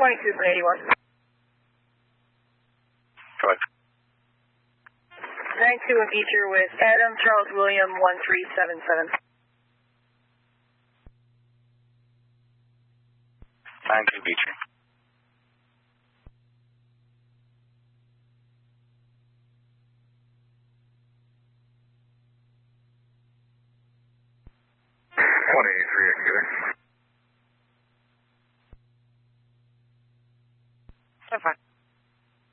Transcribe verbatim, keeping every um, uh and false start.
twenty-two for eighty-one. Go ahead. nine two and Beecher with Adam Charles William one three seven seven. nine two Beecher. one eighty-three, I can get her.